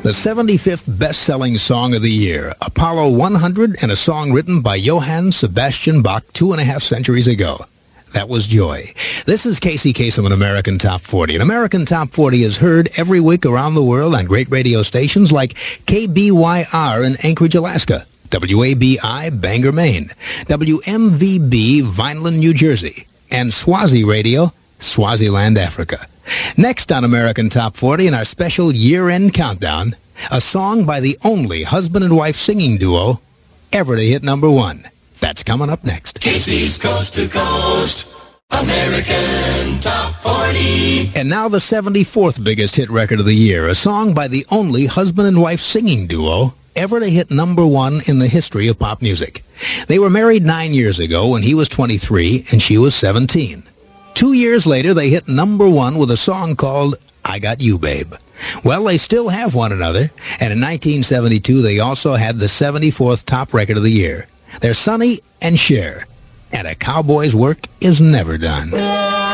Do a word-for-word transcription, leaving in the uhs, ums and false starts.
The seventy-fifth best-selling song of the year, Apollo one hundred, and a song written by Johann Sebastian Bach two and a half centuries ago. That was Joy. This is Casey Kasem on American Top forty. And American Top forty is heard every week around the world on great radio stations like K B Y R in Anchorage, Alaska, W A B I, Bangor, Maine, W M V B, Vineland, New Jersey, and Swazi Radio, Swaziland, Africa. Next on American Top forty in our special year-end countdown, a song by the only husband and wife singing duo ever to hit number one. That's coming up next. Casey's Coast to Coast, American Top forty. And now the seventy-fourth biggest hit record of the year, a song by the only husband and wife singing duo ever to hit number one in the history of pop music. They were married nine years ago when he was twenty-three and she was seventeen. Two years later, they hit number one with a song called I Got You, Babe. Well, they still have one another, and in nineteen seventy-two, they also had the seventy-fourth top record of the year. They're Sonny and Cher, and a cowboy's work is never done.